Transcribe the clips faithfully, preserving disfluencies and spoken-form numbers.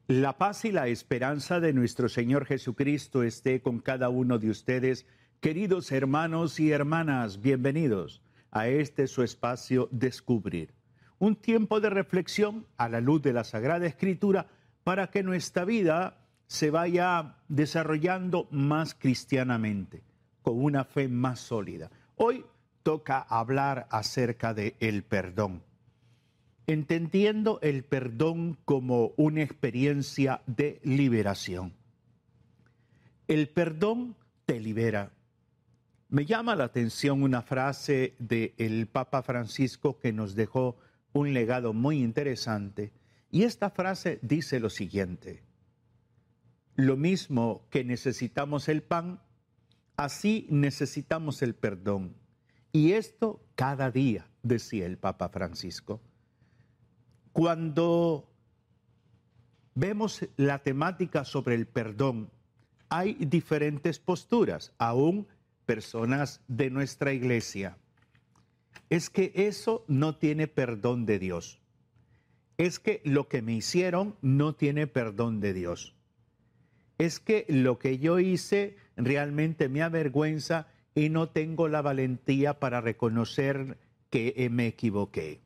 La paz y la esperanza de nuestro Señor Jesucristo esté con cada uno de ustedes, queridos hermanos y hermanas, bienvenidos a este su espacio Descubrir. Un tiempo de reflexión a la luz de la Sagrada Escritura para que nuestra vida se vaya desarrollando más cristianamente, con una fe más sólida. Hoy toca hablar acerca de el perdón. Entendiendo el perdón como una experiencia de liberación. El perdón te libera. Me llama la atención una frase del Papa Francisco que nos dejó un legado muy interesante. Y esta frase dice lo siguiente: lo mismo que necesitamos el pan, así necesitamos el perdón. Y esto cada día, decía el Papa Francisco. Cuando vemos la temática sobre el perdón, hay diferentes posturas, aún personas de nuestra iglesia. Es que eso no tiene perdón de Dios. Es que lo que me hicieron no tiene perdón de Dios. Es que lo que yo hice realmente me avergüenza y no tengo la valentía para reconocer que me equivoqué.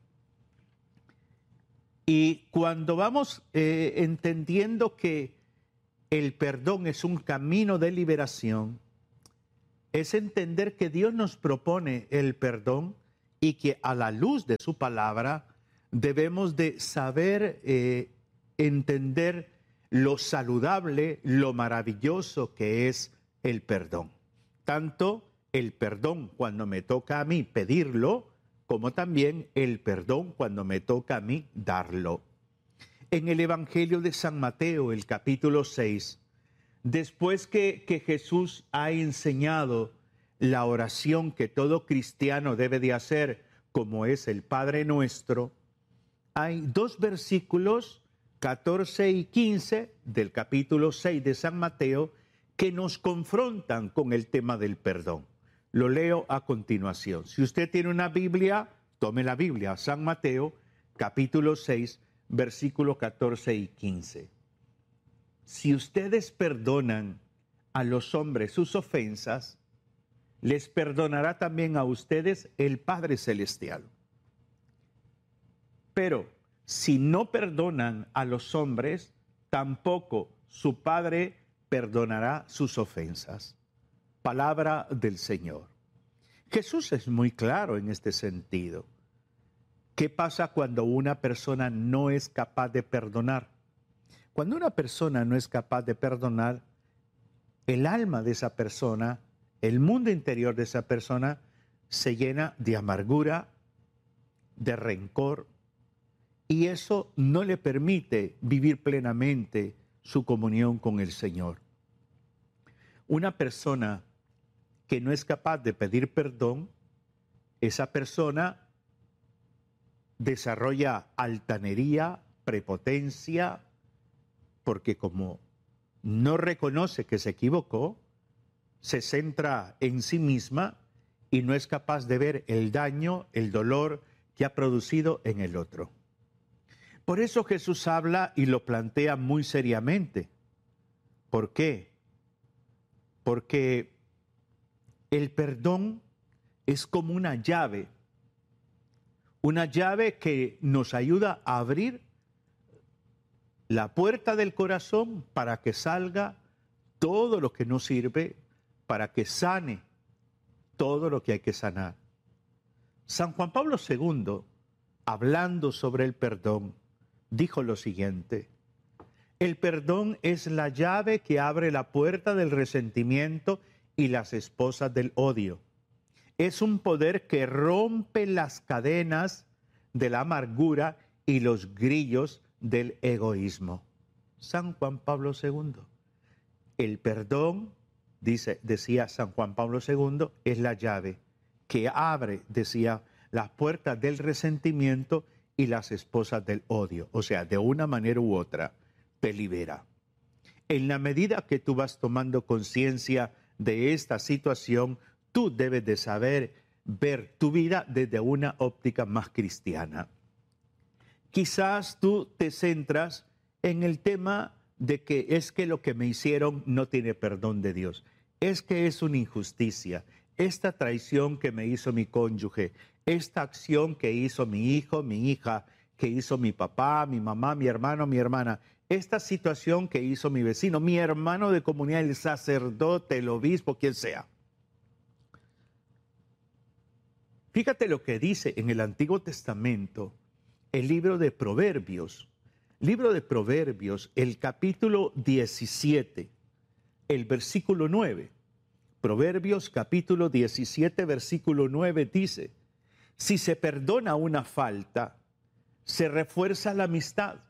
Y cuando vamos eh, entendiendo que el perdón es un camino de liberación, es entender que Dios nos propone el perdón y que a la luz de su palabra debemos de saber eh, entender lo saludable, lo maravilloso que es el perdón. Tanto el perdón cuando me toca a mí pedirlo, como también el perdón cuando me toca a mí darlo. En el Evangelio de San Mateo, el capítulo seis, después que, que Jesús ha enseñado la oración que todo cristiano debe de hacer, como es el Padre Nuestro, hay dos versículos, catorce y quince, del capítulo seis de San Mateo, que nos confrontan con el tema del perdón. Lo leo a continuación. Si usted tiene una Biblia, tome la Biblia, San Mateo, capítulo seis, versículos catorce y quince. Si ustedes perdonan a los hombres sus ofensas, les perdonará también a ustedes el Padre Celestial. Pero si no perdonan a los hombres, tampoco su Padre perdonará sus ofensas. Palabra del Señor. Jesús es muy claro en este sentido. ¿Qué pasa cuando una persona no es capaz de perdonar? Cuando una persona no es capaz de perdonar, el alma de esa persona, el mundo interior de esa persona, se llena de amargura, de rencor, y eso no le permite vivir plenamente su comunión con el Señor. Una persona que no es capaz de pedir perdón, esa persona desarrolla altanería, prepotencia, porque como no reconoce que se equivocó, se centra en sí misma y no es capaz de ver el daño, el dolor que ha producido en el otro. Por eso Jesús habla y lo plantea muy seriamente. ¿Por qué? Porque el perdón es como una llave, una llave que nos ayuda a abrir la puerta del corazón para que salga todo lo que no sirve, para que sane todo lo que hay que sanar. San Juan Pablo segundo, hablando sobre el perdón, dijo lo siguiente: el perdón es la llave que abre la puerta del resentimiento y las esposas del odio. Es un poder que rompe las cadenas de la amargura y los grillos del egoísmo. San Juan Pablo segundo. El perdón, dice, decía San Juan Pablo segundo, es la llave que abre, decía, las puertas del resentimiento y las esposas del odio. O sea, de una manera u otra, te libera. En la medida que tú vas tomando conciencia de esta situación, tú debes de saber ver tu vida desde una óptica más cristiana. Quizás tú te centras en el tema de que es que lo que me hicieron no tiene perdón de Dios. Es que es una injusticia. Esta traición que me hizo mi cónyuge, esta acción que hizo mi hijo, mi hija, que hizo mi papá, mi mamá, mi hermano, mi hermana, esta situación que hizo mi vecino, mi hermano de comunidad, el sacerdote, el obispo, quien sea. Fíjate lo que dice en el Antiguo Testamento, el libro de Proverbios. Libro de Proverbios, el capítulo diecisiete, el versículo nueve. Proverbios capítulo diecisiete, versículo nueve dice: si se perdona una falta, se refuerza la amistad.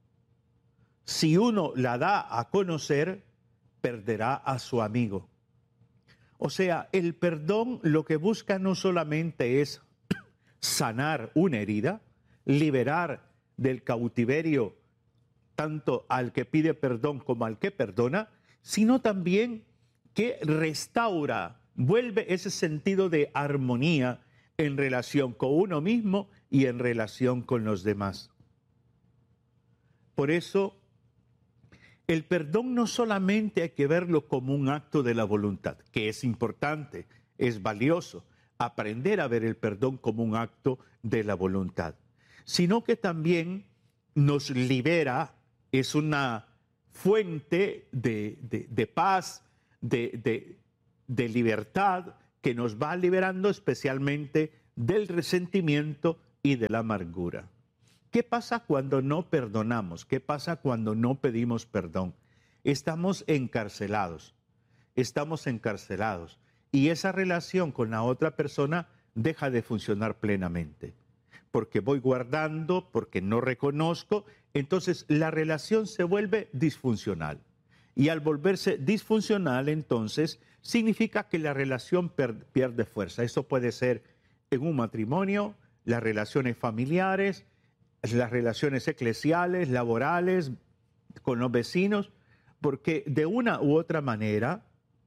Si uno la da a conocer, perderá a su amigo. O sea, el perdón lo que busca no solamente es sanar una herida, liberar del cautiverio tanto al que pide perdón como al que perdona, sino también que restaura, vuelve ese sentido de armonía en relación con uno mismo y en relación con los demás. Por eso, el perdón no solamente hay que verlo como un acto de la voluntad, que es importante, es valioso, aprender a ver el perdón como un acto de la voluntad, sino que también nos libera, es una fuente de, de, de paz, de, de, de libertad, que nos va liberando especialmente del resentimiento y de la amargura. ¿Qué pasa cuando no perdonamos? ¿Qué pasa cuando no pedimos perdón? Estamos encarcelados, estamos encarcelados y esa relación con la otra persona deja de funcionar plenamente. Porque voy guardando, porque no reconozco, entonces la relación se vuelve disfuncional. Y al volverse disfuncional, entonces, significa que la relación per- pierde fuerza. Eso puede ser en un matrimonio, las relaciones familiares, las relaciones eclesiales, laborales, con los vecinos, porque de una u otra manera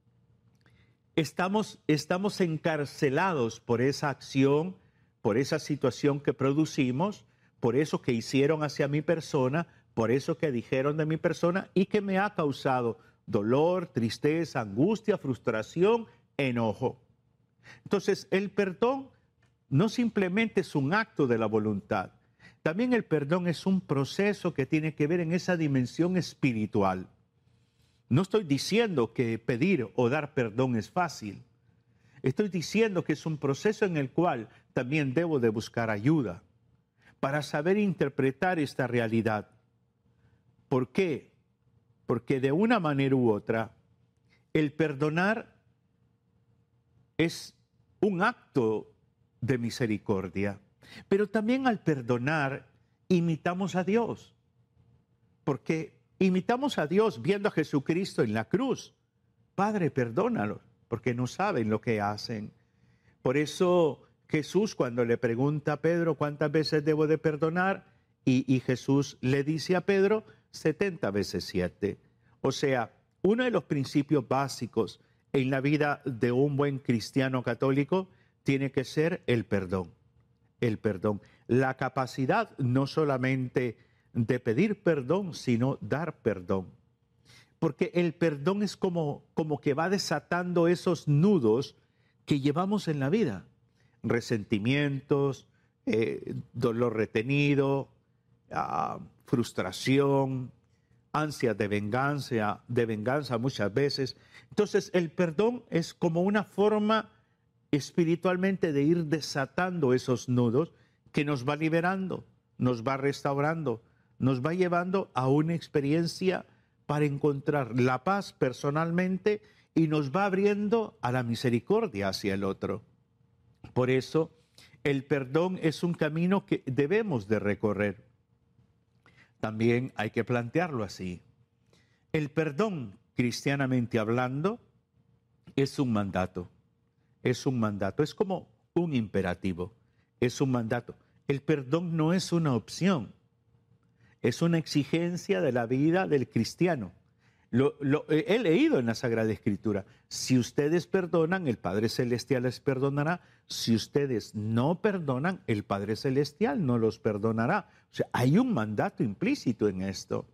estamos, estamos encarcelados por esa acción, por esa situación que producimos, por eso que hicieron hacia mi persona, por eso que dijeron de mi persona y que me ha causado dolor, tristeza, angustia, frustración, enojo. Entonces, el perdón no simplemente es un acto de la voluntad, también el perdón es un proceso que tiene que ver en esa dimensión espiritual. No estoy diciendo que pedir o dar perdón es fácil. Estoy diciendo que es un proceso en el cual también debo de buscar ayuda para saber interpretar esta realidad. ¿Por qué? Porque de una manera u otra, el perdonar es un acto de misericordia, pero también al perdonar imitamos a Dios, porque imitamos a Dios viendo a Jesucristo en la cruz. Padre, perdónalos, porque no saben lo que hacen. Por eso Jesús, cuando le pregunta a Pedro cuántas veces debo de perdonar, y, y Jesús le dice a Pedro setenta veces siete. O sea, uno de los principios básicos en la vida de un buen cristiano católico tiene que ser el perdón. El perdón. La capacidad no solamente de pedir perdón, sino dar perdón. Porque el perdón es como, como que va desatando esos nudos que llevamos en la vida. Resentimientos, eh, dolor retenido, uh, frustración, ansias de venganza, de venganza muchas veces. Entonces el perdón es como una forma espiritualmente de ir desatando esos nudos que nos va liberando, nos va restaurando, nos va llevando a una experiencia para encontrar la paz personalmente y nos va abriendo a la misericordia hacia el otro. Por eso, el perdón es un camino que debemos de recorrer. También hay que plantearlo así. El perdón, cristianamente hablando, es un mandato. Es un mandato, es como un imperativo, es un mandato. El perdón no es una opción, es una exigencia de la vida del cristiano. Lo, lo he leído en la Sagrada Escritura. Si ustedes perdonan, el Padre Celestial les perdonará. Si ustedes no perdonan, el Padre Celestial no los perdonará. O sea, hay un mandato implícito en esto.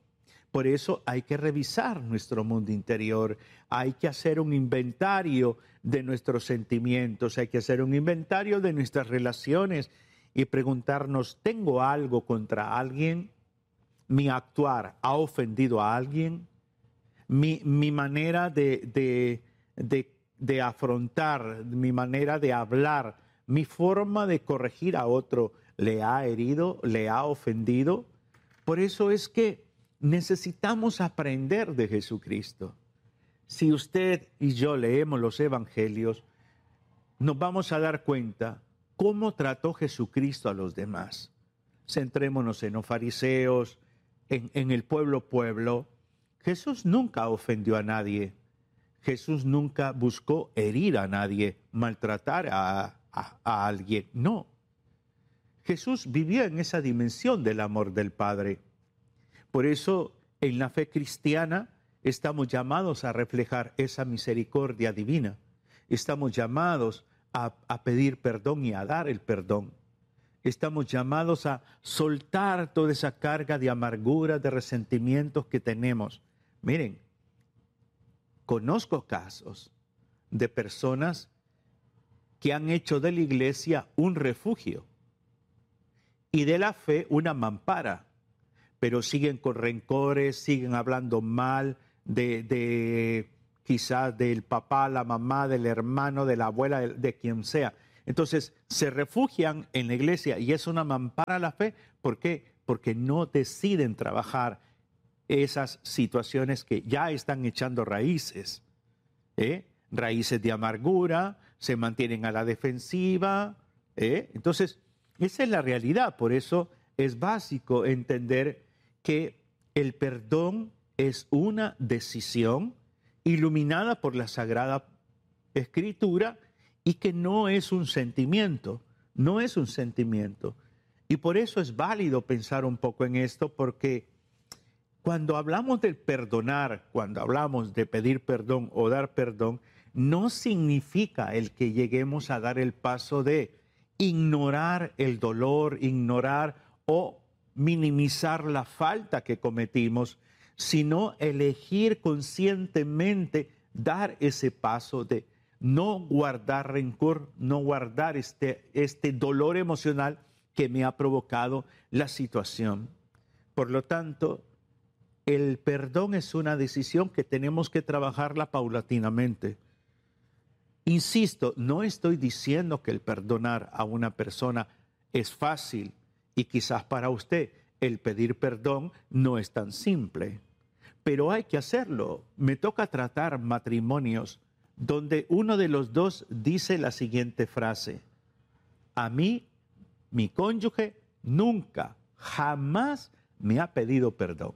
Por eso hay que revisar nuestro mundo interior, hay que hacer un inventario de nuestros sentimientos, hay que hacer un inventario de nuestras relaciones y preguntarnos, ¿tengo algo contra alguien? ¿Mi actuar ha ofendido a alguien? ¿Mi, mi manera de, de, de, de afrontar, mi manera de hablar, mi forma de corregir a otro le ha herido, le ha ofendido? Por eso es que necesitamos aprender de Jesucristo. Si usted y yo leemos los evangelios, nos vamos a dar cuenta cómo trató Jesucristo a los demás. Centrémonos en los fariseos, en, en el pueblo pueblo. Jesús nunca ofendió a nadie. Jesús nunca buscó herir a nadie, maltratar a, a, a alguien. No. Jesús vivía en esa dimensión del amor del Padre. Por eso, en la fe cristiana, estamos llamados a reflejar esa misericordia divina. Estamos llamados a, a pedir perdón y a dar el perdón. Estamos llamados a soltar toda esa carga de amargura, de resentimientos que tenemos. Miren, conozco casos de personas que han hecho de la iglesia un refugio y de la fe una mampara, pero siguen con rencores, siguen hablando mal de, de quizás del papá, la mamá, del hermano, de la abuela, de, de quien sea. Entonces se refugian en la iglesia y es una mampara a la fe. ¿Por qué? Porque no deciden trabajar esas situaciones que ya están echando raíces, ¿eh? Raíces de amargura, se mantienen a la defensiva, ¿eh? Entonces, esa es la realidad. Por eso es básico entender que el perdón es una decisión iluminada por la Sagrada Escritura y que no es un sentimiento, no es un sentimiento. Y por eso es válido pensar un poco en esto, porque cuando hablamos del perdonar, cuando hablamos de pedir perdón o dar perdón, no significa el que lleguemos a dar el paso de ignorar el dolor, ignorar o minimizar la falta que cometimos, sino elegir conscientemente dar ese paso de no guardar rencor, no guardar este, este dolor emocional que me ha provocado la situación. Por lo tanto, el perdón es una decisión que tenemos que trabajarla paulatinamente. Insisto, no estoy diciendo que el perdonar a una persona es fácil y quizás para usted el pedir perdón no es tan simple, pero hay que hacerlo. Me toca tratar matrimonios donde uno de los dos dice la siguiente frase: a mí, mi cónyuge, nunca, jamás me ha pedido perdón.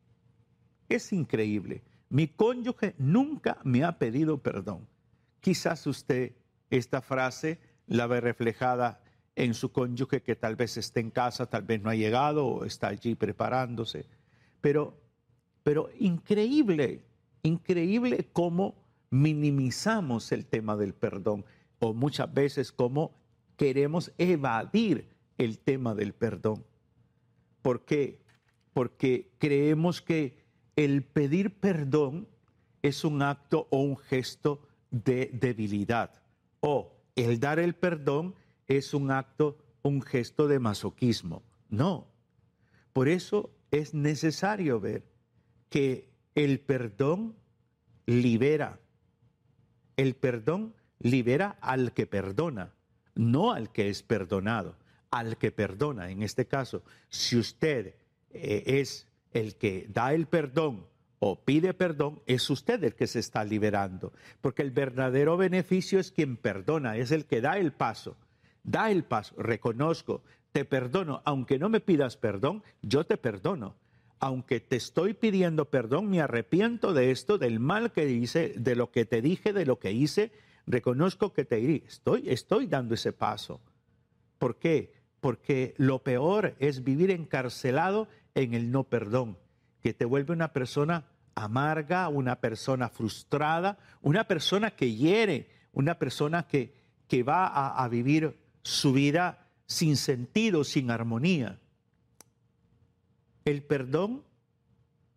Es increíble. Mi cónyuge nunca me ha pedido perdón. Quizás usted esta frase la ve reflejada en su cónyuge que tal vez esté en casa, tal vez no ha llegado o está allí preparándose. Pero, pero increíble, increíble cómo minimizamos el tema del perdón o muchas veces cómo queremos evadir el tema del perdón. ¿Por qué? Porque creemos que el pedir perdón es un acto o un gesto de debilidad, o el dar el perdón es un acto, un gesto de masoquismo. No. Por eso es necesario ver que el perdón libera. El perdón libera al que perdona, no al que es perdonado, al que perdona. En este caso, si usted eh, es el que da el perdón o pide perdón, es usted el que se está liberando, porque el verdadero beneficio es quien perdona, es el que da el paso, da el paso, reconozco, te perdono, aunque no me pidas perdón, yo te perdono, aunque te estoy pidiendo perdón, me arrepiento de esto, del mal que hice, de lo que te dije, de lo que hice, reconozco que te herí, estoy, estoy dando ese paso. ¿Por qué? Porque lo peor es vivir encarcelado en el no perdón, que te vuelve una persona amarga, una persona frustrada, una persona que hiere, una persona que, que va a, a vivir su vida sin sentido, sin armonía. El perdón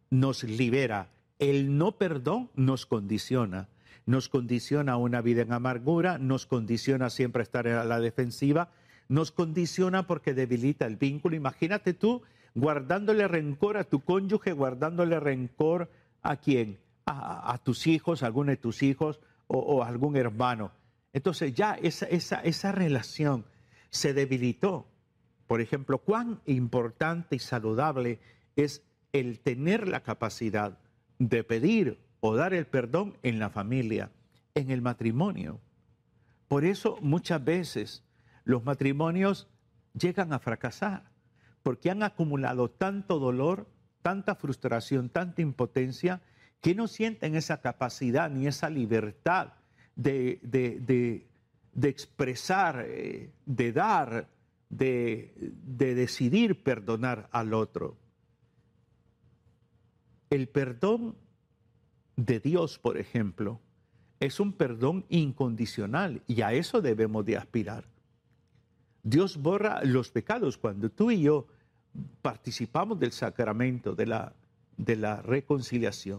nos libera. El no perdón nos condiciona. Nos condiciona a una vida en amargura, nos condiciona siempre a estar a la defensiva, nos condiciona porque debilita el vínculo. Imagínate tú guardándole rencor a tu cónyuge, guardándole rencor a quién, a, a tus hijos, a alguno de tus hijos o, o a algún hermano. Entonces ya esa, esa, esa relación se debilitó. Por ejemplo, cuán importante y saludable es el tener la capacidad de pedir o dar el perdón en la familia, en el matrimonio. Por eso muchas veces los matrimonios llegan a fracasar, porque han acumulado tanto dolor, tanta frustración, tanta impotencia, que no sienten esa capacidad ni esa libertad de, de, de, de expresar, de dar, de, de decidir perdonar al otro. El perdón de Dios, por ejemplo, es un perdón incondicional y a eso debemos de aspirar. Dios borra los pecados. Cuando tú y yo participamos del sacramento de la, de la reconciliación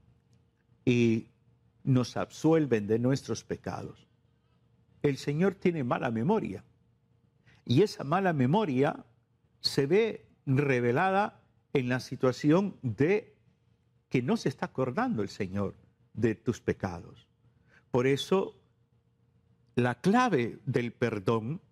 y nos absuelven de nuestros pecados, el Señor tiene mala memoria. Y esa mala memoria se ve revelada en la situación de que no se está acordando el Señor de tus pecados. Por eso, la clave del perdón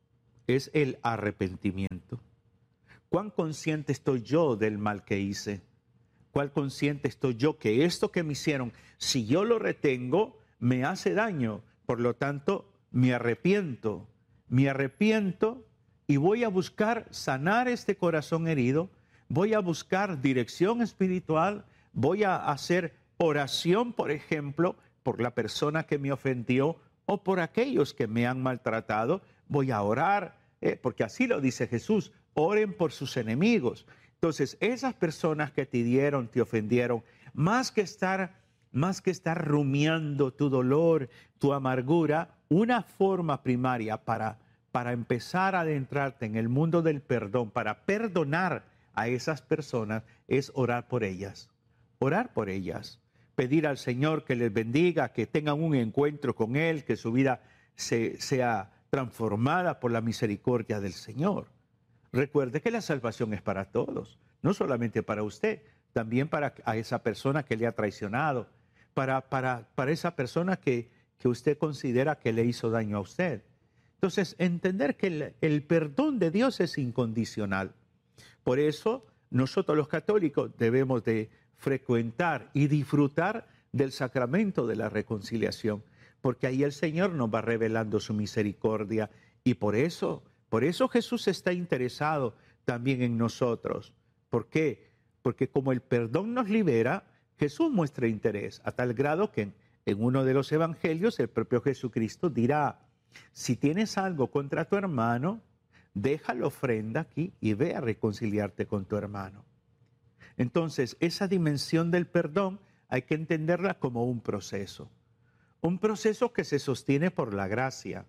es el arrepentimiento. ¿Cuán consciente estoy yo del mal que hice? ¿Cuán consciente estoy yo que esto que me hicieron, si yo lo retengo, me hace daño? Por lo tanto, me arrepiento. Me arrepiento y voy a buscar sanar este corazón herido. Voy a buscar dirección espiritual. Voy a hacer oración, por ejemplo, por la persona que me ofendió o por aquellos que me han maltratado. Voy a orar, eh, porque así lo dice Jesús, oren por sus enemigos. Entonces, esas personas que te dieron, te ofendieron, más que estar, más que estar rumiando tu dolor, tu amargura, una forma primaria para, para empezar a adentrarte en el mundo del perdón, para perdonar a esas personas, es orar por ellas. Orar por ellas, pedir al Señor que les bendiga, que tengan un encuentro con Él, que su vida se, sea transformada por la misericordia del Señor. Recuerde que la salvación es para todos, no solamente para usted, también para a esa persona que le ha traicionado, para, para, para esa persona que, que usted considera que le hizo daño a usted. Entonces, entender que el, el perdón de Dios es incondicional. Por eso, nosotros los católicos debemos de frecuentar y disfrutar del sacramento de la reconciliación, porque ahí el Señor nos va revelando su misericordia y por eso, por eso Jesús está interesado también en nosotros. ¿Por qué? Porque como el perdón nos libera, Jesús muestra interés a tal grado que en, en uno de los evangelios el propio Jesucristo dirá: si tienes algo contra tu hermano, deja la ofrenda aquí y ve a reconciliarte con tu hermano. Entonces, esa dimensión del perdón hay que entenderla como un proceso. Un proceso que se sostiene por la gracia.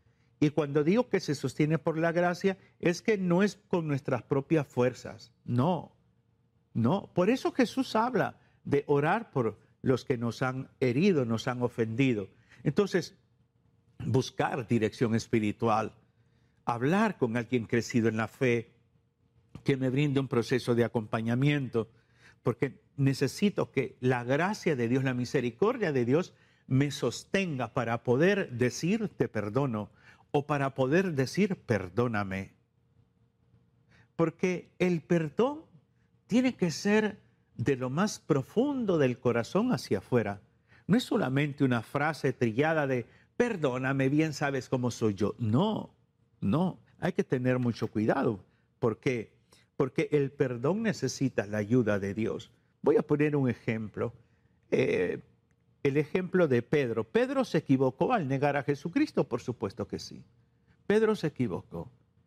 Y cuando digo que se sostiene por la gracia, es que no es con nuestras propias fuerzas. No, no. Por eso Jesús habla de orar por los que nos han herido, nos han ofendido. Entonces, buscar dirección espiritual, hablar con alguien crecido en la fe, que me brinde un proceso de acompañamiento, porque necesito que la gracia de Dios, la misericordia de Dios me sostenga para poder decir te perdono o para poder decir perdóname. Porque el perdón tiene que ser de lo más profundo del corazón hacia afuera. No es solamente una frase trillada de perdóname, bien sabes cómo soy yo. No, no, hay que tener mucho cuidado. ¿Por qué? Porque el perdón necesita la ayuda de Dios. Voy a poner un ejemplo. Eh, el ejemplo de Pedro. ¿Pedro se equivocó al negar a Jesucristo? Por supuesto que sí. Pedro se equivocó.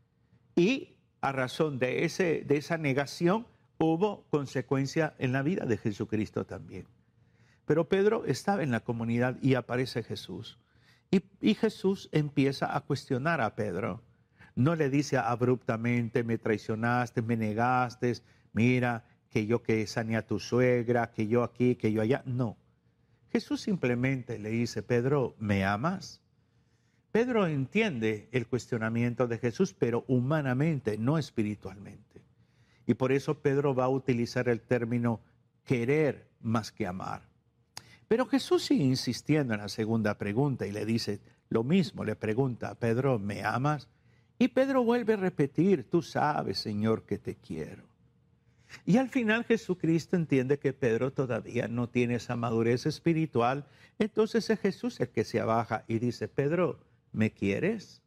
Y a razón de, ese, de esa negación hubo consecuencia en la vida de Jesucristo también. Pero Pedro estaba en la comunidad y aparece Jesús. Y, y Jesús empieza a cuestionar a Pedro. No le dice abruptamente, me traicionaste, me negaste, mira, que yo que sané a tu suegra, que yo aquí, que yo allá. No. Jesús simplemente le dice, Pedro, ¿me amas? Pedro entiende el cuestionamiento de Jesús, pero humanamente, no espiritualmente. Y por eso Pedro va a utilizar el término querer más que amar. Pero Jesús sigue insistiendo en la segunda pregunta y le dice lo mismo, le pregunta a Pedro, ¿me amas? Y Pedro vuelve a repetir, tú sabes, Señor, que te quiero. Y al final Jesucristo entiende que Pedro todavía no tiene esa madurez espiritual. Entonces es Jesús el que se abaja y dice, Pedro, ¿me quieres?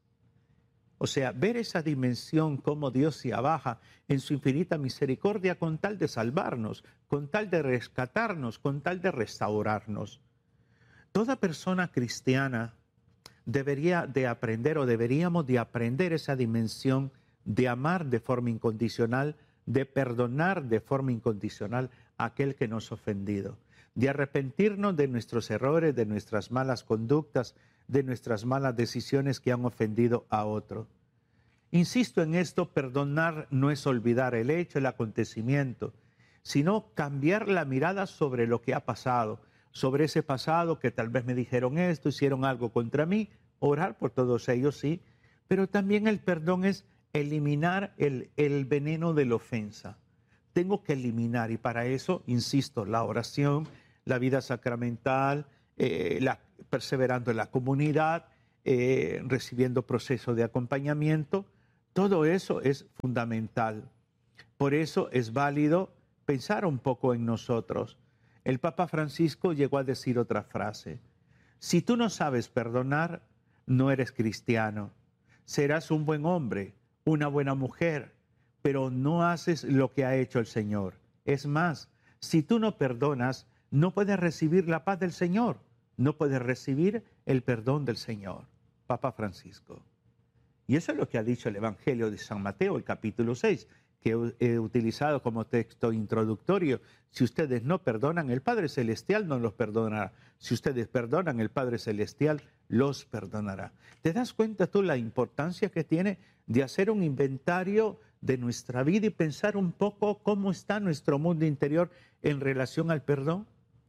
O sea, ver esa dimensión, cómo Dios se abaja en su infinita misericordia con tal de salvarnos, con tal de rescatarnos, con tal de restaurarnos. Toda persona cristiana debería de aprender o deberíamos de aprender esa dimensión de amar de forma incondicional, de perdonar de forma incondicional a aquel que nos ha ofendido, de arrepentirnos de nuestros errores, de nuestras malas conductas, de nuestras malas decisiones que han ofendido a otro. Insisto en esto, perdonar no es olvidar el hecho, el acontecimiento, sino cambiar la mirada sobre lo que ha pasado, sobre ese pasado que tal vez me dijeron esto, hicieron algo contra mí, orar por todos ellos, sí, pero también el perdón es eliminar el, el veneno de la ofensa. Tengo que eliminar y para eso, insisto, la oración, la vida sacramental, eh, la, perseverando en la comunidad, eh, recibiendo procesos de acompañamiento, todo eso es fundamental. Por eso es válido pensar un poco en nosotros. El Papa Francisco llegó a decir otra frase, si tú no sabes perdonar, no eres cristiano. Serás un buen hombre, una buena mujer, pero no haces lo que ha hecho el Señor. Es más, si tú no perdonas, no puedes recibir la paz del Señor, no puedes recibir el perdón del Señor. Papa Francisco. Y eso es lo que ha dicho el Evangelio de San Mateo, el capítulo seis, que he utilizado como texto introductorio. Si ustedes no perdonan, el Padre Celestial no los perdonará. Si ustedes perdonan, el Padre Celestial los perdonará. ¿Te das cuenta tú la importancia que tiene de hacer un inventario de nuestra vida y pensar un poco cómo está nuestro mundo interior en relación al perdón?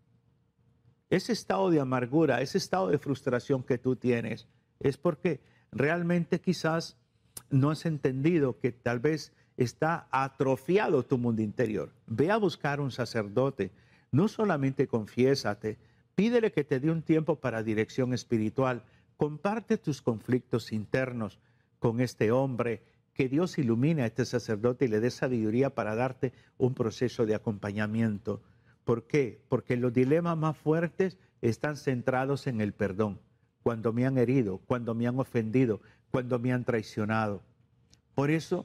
Ese estado de amargura, ese estado de frustración que tú tienes, es porque realmente quizás no has entendido que tal vez está atrofiado tu mundo interior. Ve a buscar un sacerdote, no solamente confiésate, pídele que te dé un tiempo para dirección espiritual, comparte tus conflictos internos con este hombre, que Dios ilumine a este sacerdote y le dé sabiduría para darte un proceso de acompañamiento. ¿Por qué? Porque los dilemas más fuertes están centrados en el perdón. Cuando me han herido, cuando me han ofendido, cuando me han traicionado. Por eso,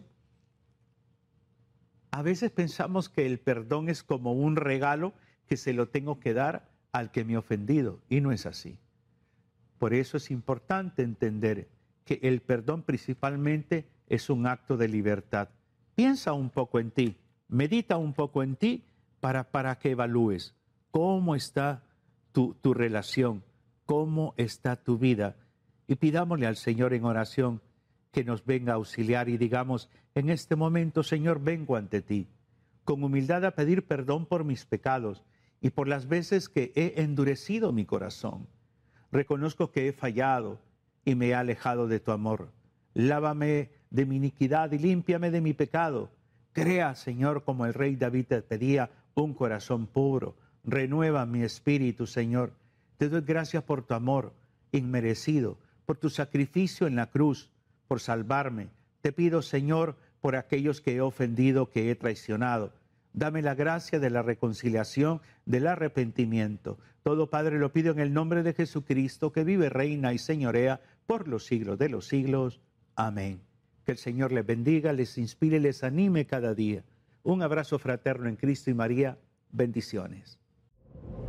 a veces pensamos que el perdón es como un regalo que se lo tengo que dar al que me ha ofendido, y no es así. Por eso es importante entender que el perdón principalmente es un acto de libertad. Piensa un poco en ti, medita un poco en ti para, para que evalúes cómo está tu, tu relación, cómo está tu vida. Y pidámosle al Señor en oración que nos venga a auxiliar y digamos, en este momento, Señor, vengo ante ti, con humildad a pedir perdón por mis pecados y por las veces que he endurecido mi corazón. Reconozco que he fallado y me he alejado de tu amor. Lávame de mi iniquidad y límpiame de mi pecado. Crea, Señor, como el rey David te pedía, un corazón puro. Renueva mi espíritu, Señor. Te doy gracias por tu amor inmerecido, por tu sacrificio en la cruz, por salvarme. Te pido, Señor, por aquellos que he ofendido, que he traicionado. Dame la gracia de la reconciliación, del arrepentimiento. Todo, Padre, lo pido en el nombre de Jesucristo, que vive, reina y señorea por los siglos de los siglos. Amén. Que el Señor les bendiga, les inspire y les anime cada día. Un abrazo fraterno en Cristo y María. Bendiciones.